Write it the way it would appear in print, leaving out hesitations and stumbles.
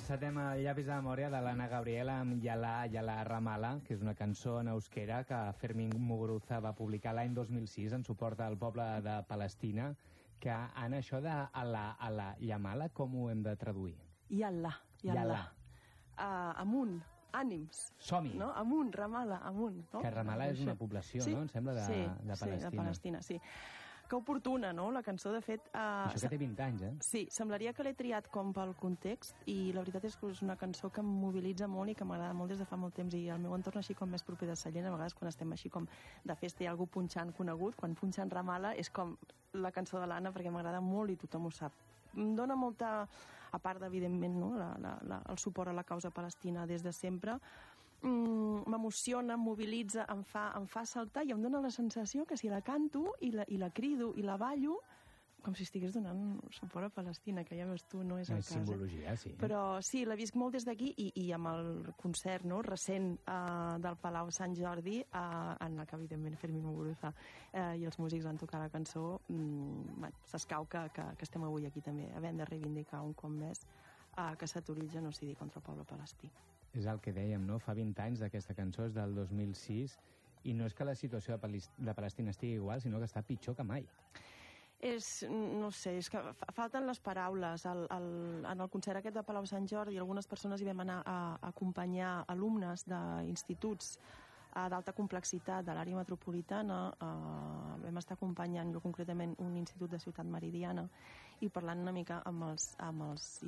encetem el llapis de memòria de l'Anna Gabriel amb Yala Ramala, que és una cançó en euskera que Fermín Muguruza va publicar l'any 2006 en suport al poble de Palestina, que en això de Alà Yamala, com ho hem de traduir? Yalla. Amunt, ànims. Som-hi. No? Amunt, Ramala, amunt. No? Que Ramala és una població, sí? no? Em sembla, de Palestina. Sí, de Palestina, sí. Que oportuna, no?, la cançó, de fet... Això que té 20 anys, Sí, semblaria que l'he triat com pel context, i la veritat és que és una cançó que em mobilitza molt i que m'agrada molt des de fa molt temps, i el meu entorn així com més proper de Sallent, a vegades quan estem així com de festa i algú punxant conegut, quan punxen Ramala és com la cançó de l'Anna, perquè m'agrada molt i tothom ho sap. Em dona molta, a part evidentment, no?, el suport a la causa palestina des de sempre, m'emociona, em mobilitza, em fa saltar, i em dona la sensació que si la canto i la crido i la ballo, com si estigués donant suport a Palestina, que ja veus tu, no és el cas. Simbologia, sí. Però sí, la visc molt des d'aquí, i amb el concert, no?, recent del Palau Sant Jordi, en el que evidentment Fermín Muguruza i els músics van tocar la cançó, s'escau que estem avui aquí també, havent de reivindicar un cop més que s'aturi el genocidi contra el poble palestí. És el que dèiem, no? Fa 20 anys d'aquesta cançó, és del 2006, i no és que la situació de Palestina estigui igual, sinó que està pitjor que mai. No sé, és que falten les paraules. En el concert aquest de Palau Sant Jordi, algunes persones hi vam anar a acompanyar alumnes d'instituts d'alta complexitat de l'àrea metropolitana. Vam estar acompanyant, jo concretament, un institut de Ciutat Meridiana, i parlant una mica amb els